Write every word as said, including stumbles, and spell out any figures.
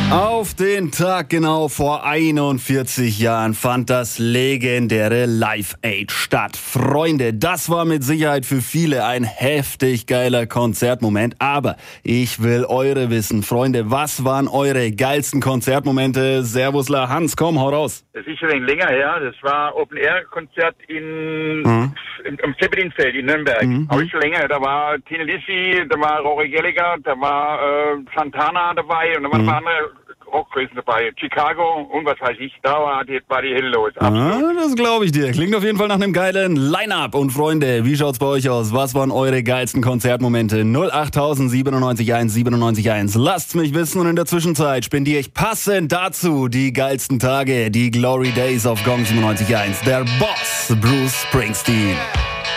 Auf den Tag genau vor einundvierzig Jahren fand das legendäre Live Aid statt. Freunde, das war mit Sicherheit für viele ein heftig geiler Konzertmoment. Aber ich will eure wissen. Freunde, was waren eure geilsten Konzertmomente? Servusler Hans, komm, hau raus. Das ist schon ein länger her. Das war Open-Air-Konzert in, mhm. im, im Zeppelinfeld in Nürnberg. Mhm. Aber schon länger. Da war Tina Lissi, da war Rory Gallagher, da war äh, Santana dabei und da waren mhm. andere Rockgrößen dabei. Chicago und was weiß ich. Da war die, war die Hölle los. Ah, das glaube ich dir. Klingt auf jeden Fall nach einem geilen Line-Up. Und Freunde, wie schaut's bei euch aus? Was waren eure geilsten Konzertmomente? null acht null sieben neun eins sieben neun eins. Lasst's mich wissen und in der Zwischenzeit spendiere ich passend dazu die geilsten Tage, die Glory Days auf Gong siebenundneunzig Komma eins. Der Boss, Bruce Springsteen.